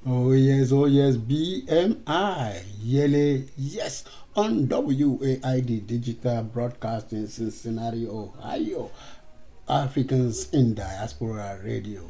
Oh yes, BMI, Yele, yes, on WAID Digital Broadcasting, Cincinnati, Ohio, Africans in Diaspora Radio.